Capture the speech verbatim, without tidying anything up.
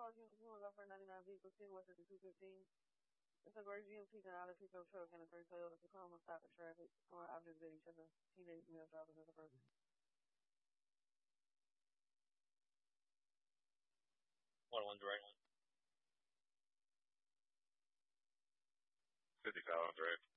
call you if you want to go for a ninety-nine vehicle, ten West two fifteen. It's a gray G M C and out of pickup truck and a gray Toyota Tacoma stop in traffic. Going opposite of each other. Teenage male drivers in the person. one oh one direct. fifty-five on direct.